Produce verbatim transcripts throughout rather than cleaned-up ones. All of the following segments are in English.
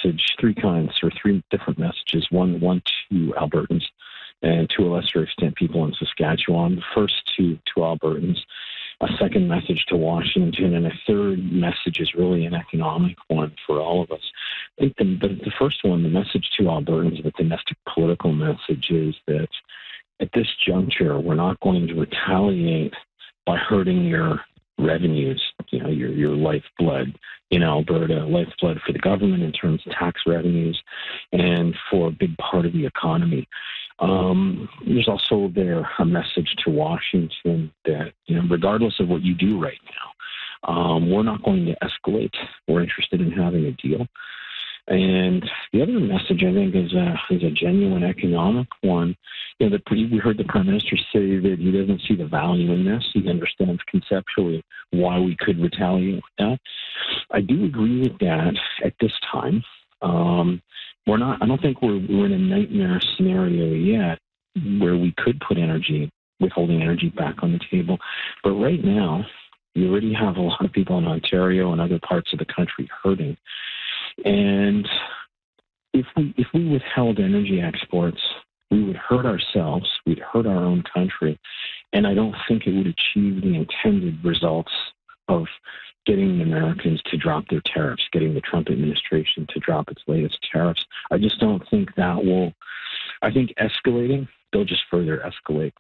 message, three kinds or three different messages. One, one to Albertans and to a lesser extent people in Saskatchewan. The first to, to Albertans, a second message to Washington, and a third message is really an economic one for all of us. I think the, the, the first one, the message to Albertans, the domestic political message is that at this juncture, we're not going to retaliate by hurting your revenues, you know, your your lifeblood in Alberta, lifeblood for the government in terms of tax revenues and for a big part of the economy. Um, there's also there a message to Washington that, you know, regardless of what you do right now, um, we're not going to escalate. We're interested in having a deal. And the other message, I think, is a, is a genuine economic one. You know, the, we heard the Prime Minister say that he doesn't see the value in this. He understands conceptually why we could retaliate with that. I do agree with that at this time. Um, we're not. I don't think we're, we're in a nightmare scenario yet where we could put energy, withholding energy back on the table. But right now, you already have a lot of people in Ontario and other parts of the country hurting. And if we if we withheld energy exports, we would hurt ourselves, we'd hurt our own country, and I don't think it would achieve the intended results of getting the Americans to drop their tariffs, getting the Trump administration to drop its latest tariffs. I just don't think that will, I think escalating, they'll just further escalate.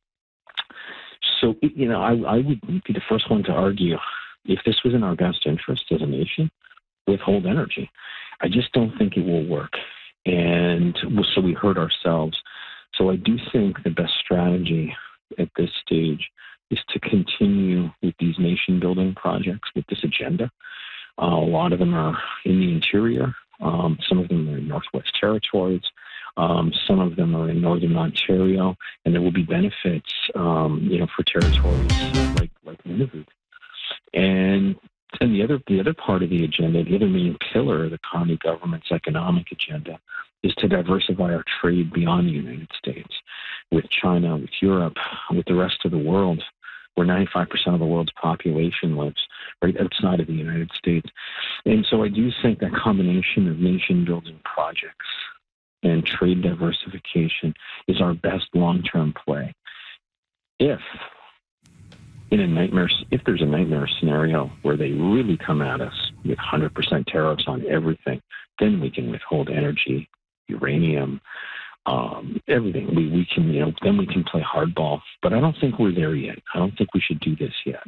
So, you know, I, I would be the first one to argue, if this was in our best interest as a nation, withhold energy. I just don't think it will work. And so we hurt ourselves. So I do think the best strategy at this stage is to continue with these nation-building projects, with this agenda. Uh, a lot of them are in the interior. Um, some of them are in Northwest Territories. Um, some of them are in Northern Ontario. And there will be benefits, um, you know, for territories like, like Nunavut. And And the other the other part of the agenda, the other main pillar of the county government's economic agenda, is to diversify our trade beyond the United States, with China, with Europe, with the rest of the world, where ninety-five percent of the world's population lives, right outside of the United States. And so I do think that combination of nation-building projects and trade diversification is our best long-term play. If In a nightmare, if there's a nightmare scenario where they really come at us with one hundred percent tariffs on everything, then we can withhold energy, uranium, um, everything. We we can, you know, then we can play hardball. But I don't think we're there yet. I don't think we should do this yet.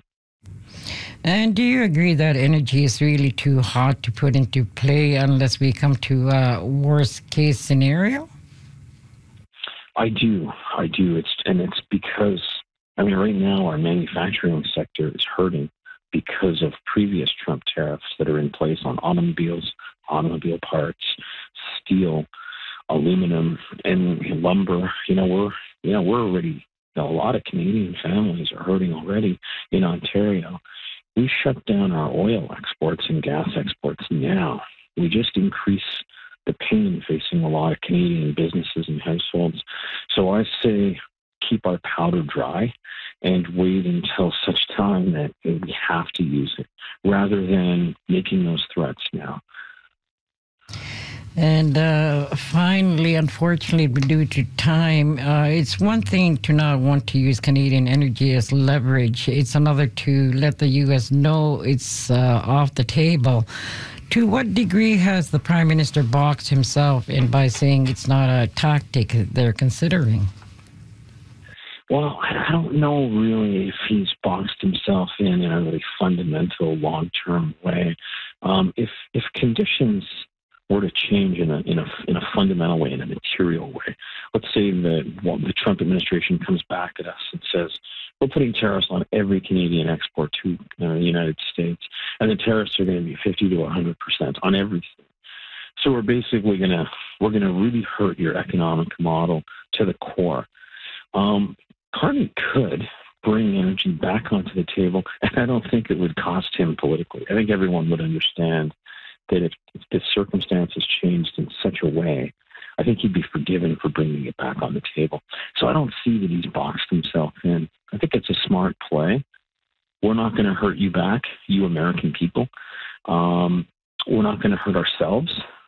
And do you agree that energy is really too hot to put into play unless we come to a worst case scenario? I do. I do. It's and it's because. I mean, right now, our manufacturing sector is hurting because of previous Trump tariffs that are in place on automobiles, automobile parts, steel, aluminum, and lumber. You know, we're you know we're already. You know, a lot of Canadian families are hurting already in Ontario. We shut down our oil exports and gas exports now. We just increase the pain facing a lot of Canadian businesses and households. So I say, keep our powder dry and wait until such time that we have to use it, rather than making those threats now. And uh, finally, unfortunately, due to time, uh, it's one thing to not want to use Canadian energy as leverage. It's another to let the U S know it's uh, off the table. To what degree has the Prime Minister boxed himself in by saying it's not a tactic they're considering? Well, I don't know really if he's boxed himself in in a really fundamental, long-term way. Um, if if conditions were to change in a in a in a fundamental way, in a material way, let's say that well, the Trump administration comes back at us and says we're putting tariffs on every Canadian export to uh, the United States, and the tariffs are going to be fifty to one hundred percent on everything. So we're basically going to we're going to really hurt your economic model to the core. Um, Carney could bring energy back onto the table, and I don't think it would cost him politically. I think everyone would understand that if, if the circumstances changed in such a way, I think he'd be forgiven for bringing it back on the table. So I don't see that he's boxed himself in. I think it's a smart play. We're not going to hurt you back, you American people. Um, we're not going to hurt ourselves